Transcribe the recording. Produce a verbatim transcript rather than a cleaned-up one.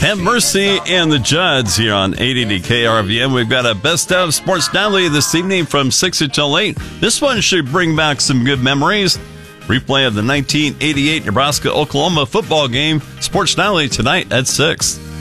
Have Mercy and the Judds here on eight eighty K R V M. We've got a best of Sports Nightly this evening from six until eight. This one should bring back some good memories. Replay of the nineteen eighty-eight Nebraska-Oklahoma football game. Sports Nightly tonight at six.